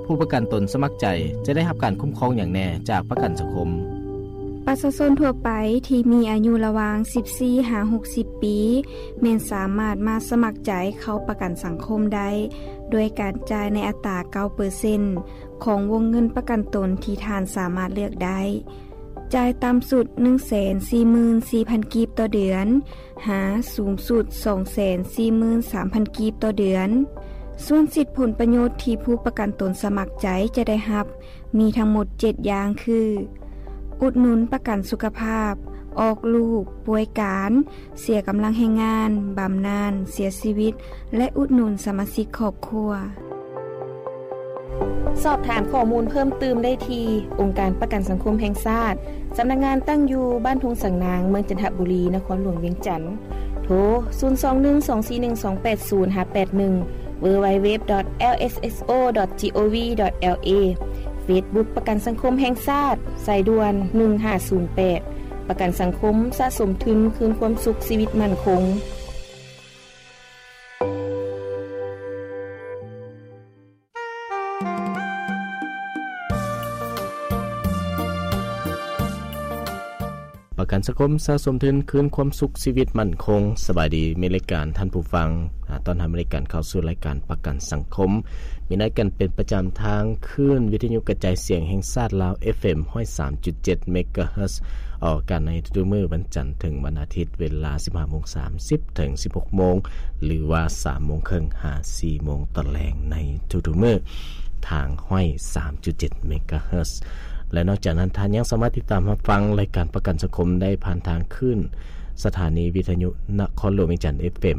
ผู้ประกันตนสมัครใจจะได้รับการคุ้มครองอย่างแน่จากประกันสังคมประชาชนทั่วไปที่มีอายุระหว่าง14หา60ปีแม้นสามารถมาสมัครใจเข้าประกันสังคมได้โดยการจ่ายในอัตรา 9% ของวงเงินประกันตนที่ทานสามารถเลือกได้จ่ายต่ำสุด 144,000 กีบต่อเดือนหาสูงสุด 243,000 กีบต่อเดือนส่วนสิทธิผลประโยชน์ที่ผู้ประกันตนสมัครใจจะได้รับมีทั้งหมด7อย่างคืออุดหนุนประกันสุขภาพออกลูกป่วยการเสียกำลังแรงงานบำนาญเสียชีวิตและอุดหนุนสมาชิกครอบครัวสอบถามข้อมูลเพิ่มเติมได้ที่องค์การประกันสังคมแห่งชาติสำนักงานตั้งอยู่บ้านทุ่งสังนางเมืองจันทบุรีนครหลวงเวียงจันทน์โทร 0212412881 www.lsso.gov.la Facebook ประกันสังคมแห่งชาติสายด่วน1508ประกันสังคมสะสมทุนคืนความสุขชีวิตมั่นคงประกันสังคมสะสมทุนคืนความสุขชีวิตมั่นคงสบายดีมีรายการท่านผู้ฟังตอนทำรายการเข้าสู่รายการประกันสังคมมีนัดกันเป็นประจำทางคลื่นวิทยุกระจายเสียงแห่งชาติลาว FM 103.7 เมกะเฮิรตซ์ออกอากาศในทุกมื้อวันจันทร์ถึงวันอาทิตย์เวลา 15:30 ถึง 16:00 นหรือว่า 3:30 นหา 4:00 นตอนแลงในทุกๆมื้อทาง 103.7 เมกะเฮิรตซ์และนอกจากนั้นท่านยังสามารถติดตามรับฟังรายการประกันสังคมได้ผ่านทางคลื่นสถานีวิทยุนครหลวงเวียงจันทน์ FM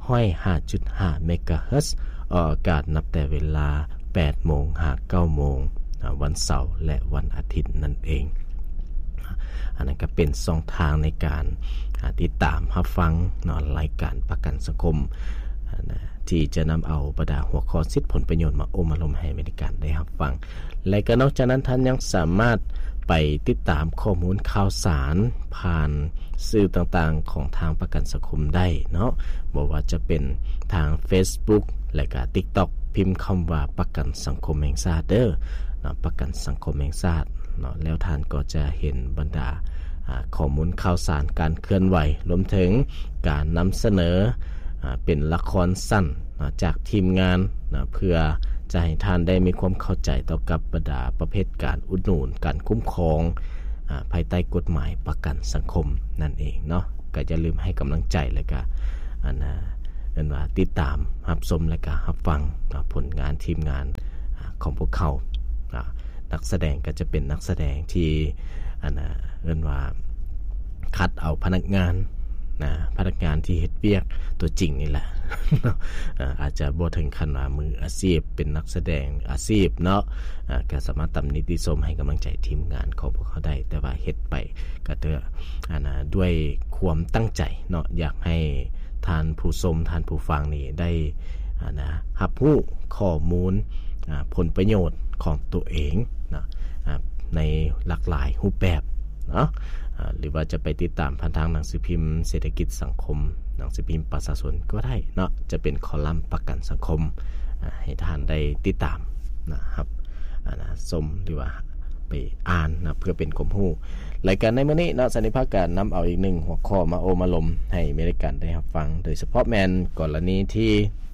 105.5 เมกะเฮิรตซ์ออกอากาศนับแต่เวลา 8:00 นหา 9:00 นวันเสาร์และวันอาทิตย์นั่นเองอันนั้นก็เป็นช่องทางในการติดตามรับฟังรายการประกันสังคมที่จะนำเอาบรรดาหัวข้อสิทธิผลประโยชน์มาอมอารมณ์ให้บริการได้รับฟังและก็นอกจากนั้นท่านยังสามารถไปติดตามข้อมูลข่าวสารผ่านสื่อต่างๆของทางประกันสังคมได้เนาะบอกว่าจะเป็นทาง Facebook และก็ TikTok พิมพ์คำว่าประกันสังคมแห่งชาติเด้อประกันสังคมแห่งชาติเนาะแล้วท่านก็จะเห็นบรรดาข้อมูลข่าวสารการเคลื่อนไหวรวมถึงการนำเสนอเป็นละครสั้นจากทีมงานเพื่อจะให้ท่านได้มีความเข้าใจต่อกับบรรดาประเภทการอุดหนุนการคุ้มครองภายใต้กฎหมายประกันสังคมนั่นเองเนาะก็อย่าลืมให้กำลังใจและก็ว่าติดตามรับชมและก็รับฟังผลงานทีมงานของพวกเขานักแสดงก็จะเป็นนักแสดงที่ว่าคัดเอาพนักงานที่เฮ็ดเวียกตัวจริงนี่แหละ อาจจะบ่ถึงขั้นว่ามืออาชีพเป็นนักแสดงอาชีพเนาะก็สามารถตำหนิติชมให้กำลังใจทีมงานของพวกเขาได้แต่ว่าเฮ็ดไปก็ด้วยความตั้งใจเนาะอยากให้ท่านผู้ชมท่านผู้ฟังนี่ได้รับรู้ข้อมูลผลประโยชน์ของตัวเองนะในหลากหลายรูปแบบเนาะหรือว่าจะไปติดตามผ่านทางหนังสือพิมพ์เศรษฐกิจสังคมหนังสือพิมพ์ประชาชนก็ได้เนาะจะเป็นคอลัมน์ประกันสังคมให้ท่านได้ติดตามนะครับชมหรือว่าไปอ่านนะเพื่อเป็นความรู้รายการในมื้อนี้เนาะสันนิภาคการนำเอาอีกหนึ่งหัวข้อมาโอมาลมให้บริการได้รับฟังโดยเฉพาะแมนกรณีที่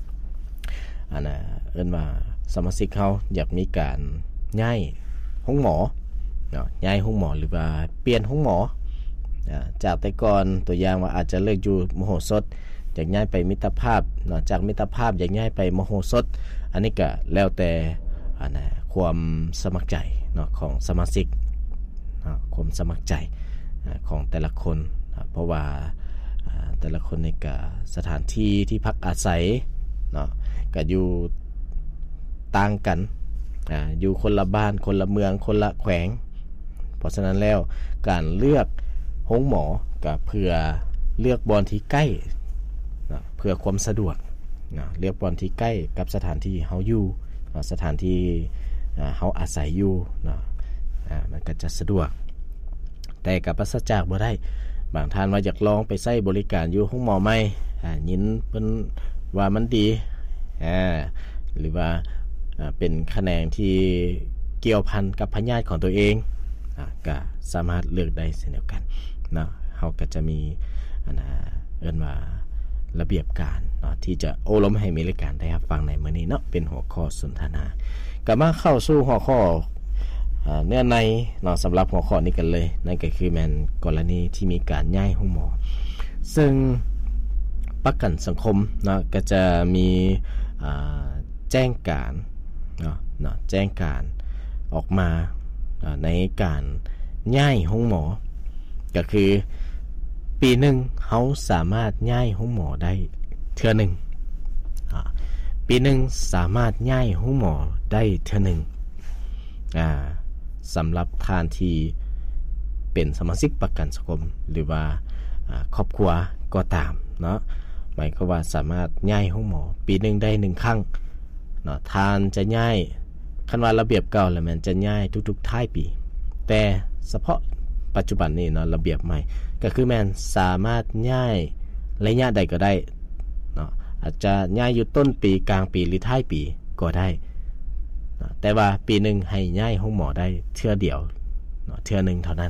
เอิ้นว่าสมาชิกเขาอยากมีการย้ายห้องหมอย้ายห้องหมอหรือว่าเปลี่ยนห้องหมอจากแต่ก่อนตัวอย่างว่าอาจจะเลิกอยู่มโหสถอยากย้ายไปมิตรภาพจากมิตรภาพอยากย้ายไปมโหสถอันนี้ก็แล้วแต่ความสมัครใจของสมาชิกความสมัครใจของแต่ละคนเพราะว่าแต่ละคนในก็สถานที่ที่พักอาศัยก็อยู่ต่างกันอยู่คนละบ้านคนละเมืองคนละแขวงเพราะฉะนั้นแล้วการเลือกห้องหมอก็เพื่อเลือกบอนที่ใกล้เพื่อความสะดวกเลือกบอนที่ใกล้กับสถานที่เฮาอยู่สถานที่เฮาอาศัยอยู่มันก็จะสะดวกแต่กับปราศจากบ่ได้บางท่านว่าอยากลองไปใช้บริการอยู่ห้องหมอใหม่ยินเพิ่นว่ามันดีหรือว่าเป็นคะแนนที่เกี่ยวพันกับพยาธิของตัวเองก็สามารถเลือกได้เช่นเดียวกันเนาะเฮาก็จะมีเอิ้นว่าระเบียบการเนาะที่จะโอล้มให้มีรายการได้รับฟังในมื้อนี้เนาะเป็นหัวข้อสนทนาก็มาเข้าสู่หัวข้อเนื้อในเนาะสำหรับหัวข้อนี้กันเลยนั่นก็คือแม่นกรณีที่มีการย้ายห้องหมอซึ่งประกันสังคมเนาะก็จะมีแจ้งการเนาะแจ้งการออกมาในการย้ายห้องหมอก็คือปีหนึ่งเขาสามารถย้ายห้องหมอได้เทื่อหนึ่งปีหนึ่งสามารถย้ายห้องหมอได้เทื่อหนึ่งสำหรับทานที่เป็นสมาชิกประกันสังคมหรือว่าครอบครัวก็ตามเนาะหมายความว่าสามารถย้ายห้องหมอปีหนึ่งได้1ครั้งเนาะทานจะย้ายคันว่าระเบียบเก่าแล้วมันจะย้ายทุกๆท้ายปีแต่เฉพาะปัจจุบันนี้เนาะระเบียบใหม่ก็คือแม่นสามารถย้ายระยะใดก็ได้เนาะอาจจะย้ายอยู่ต้นปีกลางปีหรือท้ายปีก็ได้แต่ว่าปีหนึ่งให้ย้ายห้องหมอได้เทื่อเดียวเนาะเทื่อหนึ่งเท่านั้น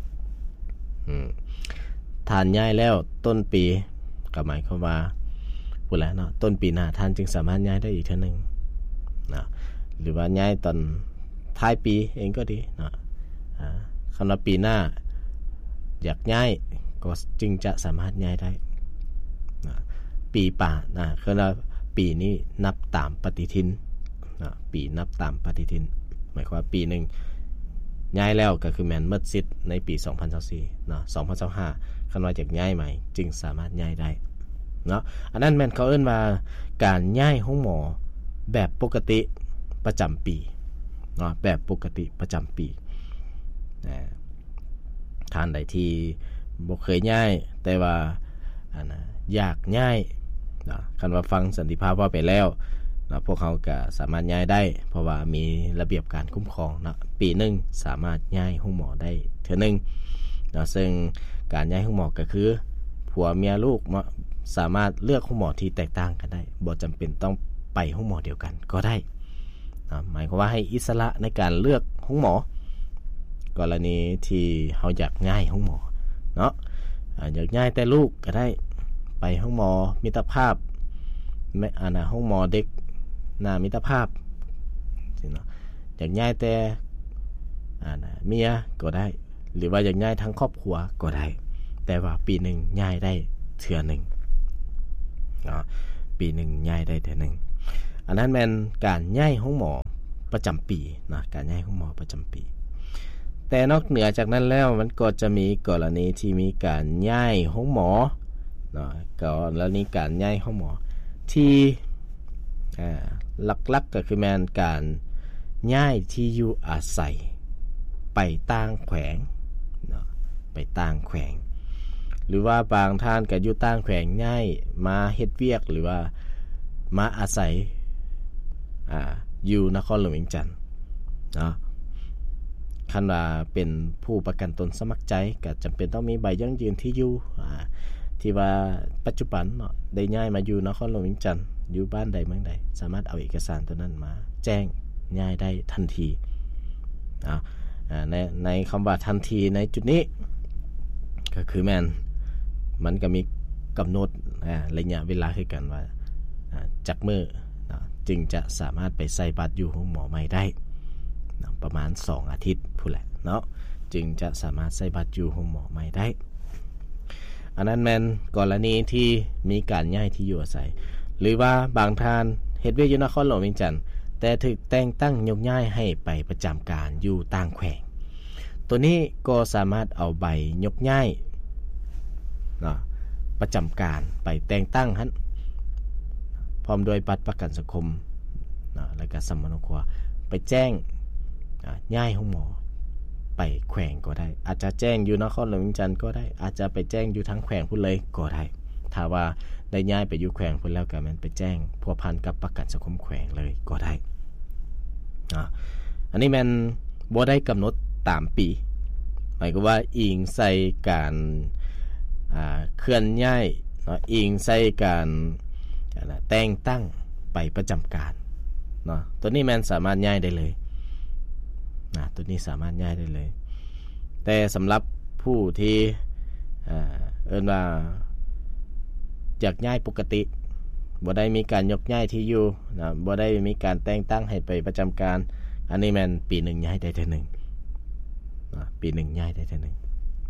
ท่านย้ายแล้วต้นปีก็หมายความว่าพูดแล้วเนาะต้นปีหน้าท่านจึงสามารถย้ายได้อีกเทื่อหนึ่งเนาะหรือว่าย้ายตอนท้ายปีเองก็ดีเนาะคำว่าปีหน้าอยากย้ายก็จึงจะสามารถย้ายได้นะปีป่าคือว่าปีนี้นับตามปฏิทินนะปีนับตามปฏิทินหมายความว่าปีหนึ่งย้ายแล้วก็คือแมนเมิดสิทธิ์ในปี2024เนาะ2025คันว่าอยากย้ายใหม่จึงสามารถย้ายได้เนาะอันนั้นแมนเขาเอิ้นว่าการย้ายห้องหมอแบบปกติประจำปีเนาะแบบปกติประจำปีท่านใดที่บ่เคยย้ายแต่ว่าอยากย้ายคันว่าฟังสันติภาพว่าไปแล้วพวกเขาก็สามารถย้ายได้เพราะว่ามีระเบียบการคุ้มครองปีหนึ่งสามารถย้ายห้องหมอได้เทื่อนึงซึ่งการย้ายห้องหมอก็คือผัวเมียลูกสามารถเลือกห้องหมอที่แตกต่างกันได้บ่จำเป็นต้องไปห้องหมอเดียวกันก็ได้หมายความว่าให้อิสระในการเลือกห้องหมอกรณีที่เฮาอยากย้ายห้องหมอเนาะอยากย้ายแต่ลูกก็ได้ไปห้องหมอมิตรภาพห้องหมอเด็กมิตรภาพเนาะอยากย้ายแต่เมียก็ได้หรือว่าอยากย้ายทั้งครอบครัวก็ได้แต่ว่าปีหนึ่งย้ายได้เทื่อหนึ่งเนาะปีหนึ่งย้ายได้เทื่อหนึ่งอันนั้นแม่นการย้ายห้องหมอประจำปีนะการย้ายห้องหมอประจำปีแต่นอกเหนือจากนั้นแล้วมันก็จะมีกรณีที่มีการย้ายห้องหมอเนาะกรณีการย้ายห้องหมอที่หลักๆก็คือแม่นการย้ายที่อยู่อาศัยไปต่างแขวงเนาะไปต่างแขวงหรือว่าบางท่านก็อยู่ต่างแขวงย้ายมาเฮ็ดเวียกหรือว่ามาอาศัยอยู่นครหลวงเวียงจันทน์เนาะคันว่าเป็นผู้ประกันตนสมัครใจก็จำเป็นต้องมีใบยั่งยืนที่อยู่ที่ว่าปัจจุบันเนาะได้ย้ายมาอยู่นครหลวงเวียงจันทน์อยู่บ้านใดเมืองใดสามารถเอาเอกสารตัวนั้นมาแจ้งย้ายได้ทันทีในคำว่าทันทีในจุดนี้ก็คือแม่นมันก็มีกำหนดระยะเวลาคือกันว่าจากมื้อจึงจะสามารถไปใส่บัตรอยู่ห้องหมอใหม่ได้ประมาณ2อาทิตย์พู้นแหละเนาะจึงจะสามารถใส่บัตรอยู่ห้องหมอใหม่ได้อันนั้นแม่นกรณีที่มีการย้ายที่อยู่อาศัยหรือว่าบางท่านเฮ็ดเวียกอยู่นครหลวงเวียงจันทน์แต่ถูกแต่งตั้งยกย้ายให้ไปประจำการอยู่ต่างแขวงตัวนี้ก็สามารถเอาใบยกย้ายเนาะประจำการไปแต่งตั้งหั่นพร้อมด้วยบัตรประกันสังคมเนาะแล้วก็สมรคไปแจ้งย้ายห้องหมอไปแขวงก็ได้อาจจะแจ้งอยู่นครหลวงเวียงจันทน์ก็ได้อาจจะไปแจ้งอยู่ทั้งแขวงพุ่นเลยก็ได้ถ้าว่าได้ย้ายไปอยู่แขวงพุ่นแล้วก็มันไปแจ้งพัวพันกับประกันสังคมแขวงเลยก็ได้อันนี้มันบ่ได้กำหนดตามปีหมายก็ว่าอิงใส่การเคลื่อนย้ายเนาะอิงใส่การแต่งตั้งไปประจำการเนาะตัวนี้แม่นสามารถย้ายได้เลยตัวนี้สามารถย้ายได้เลยแต่สำหรับผู้ที่เอิ้นว่าอยากย้ายปกติบ่ได้มีการยกย้ายที่อยู่นะบ่ได้มีการแต่งตั้งให้ไปประจำการอันนี้แม่นปี1ย้ายได้เทื่อนึงปี1ย้ายได้เทื่อนึง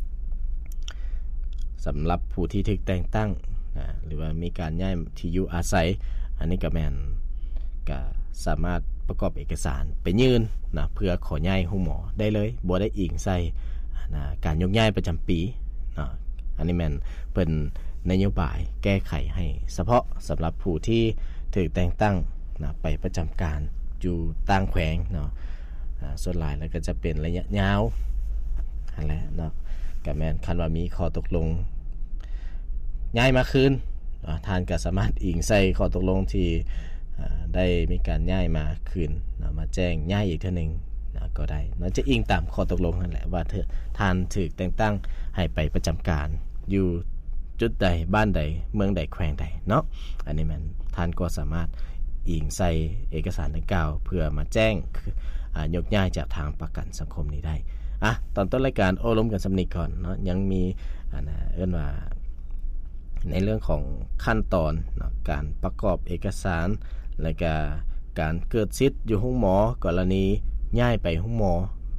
สำหรับผู้ที่ถูกแต่งตั้งหรือว่ามีการย้ายที่อยู่อาศัยอันนี้ก็แม่นก็สามารถประกอบเอกสารไปยื่นนะเพื่อขอย้ายโรงหมอได้เลยบ่ได้อิงใส่การยกย้ายประจำปีอันนี้แม่นเป็นนโยบายแก้ไขให้เฉพาะสำหรับผู้ที่ถูกแต่งตั้งไปประจำการอยู่ต่างแขวงเนาะส่วนหลายแล้วก็จะเป็นระยะยาวนั่นแหละเนาะก็แม่นคันว่ามีข้อตกลงย้ายมาคืนท่านก็สามารถอิงใส่ข้อตกลงที่ได้มีการย้ายมาคืนมาแจ้งย้ายอีกเทื่อนึงก็ได้เราจะอิงตามข้อตกลงนั่นแหละว่าท่านถูกแต่งตั้งให้ไปประจำการอยู่จุดใดบ้านใดเมืองใดแขวงใดเนาะอันนี้มันท่านก็สามารถอิงใส่เอกสารดังกล่าวเพื่อมาแจ้งยกย้ายจากทางประกันสังคมนี้ได้ตอนต้นรายการโอ้ล้มกันสำนึกก่อนเนาะยังมีเอิ้นว่าในเรื่องของขั้นตอนเนาะการประกอบเอกสารและก็การเกิดสิทธิ์อยู่ห้องหมอกรณีย้ายไปห้องหมอ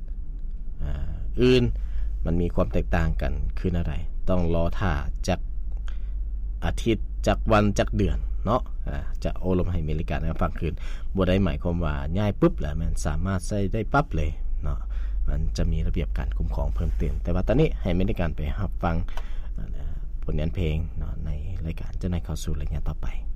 อื่นมันมีความแตกต่างกันคืออะไรต้องรอท่าจากอาทิตย์จากวันจากเดือนเนาะจะโอลมให้มีรายการฟังคืนบ่ได้หมายความว่าย้ายปุ๊บแล้วมันสามารถใช้ได้ปั๊บเลยเนาะมันจะมีระเบียบการคุ้มครองเพิ่มเติมแต่ว่าตอนนี้ให้มีรายการไปรับฟังผลงานเพลงเนาะในรายการจะได้เข้าสู่รายการต่อไป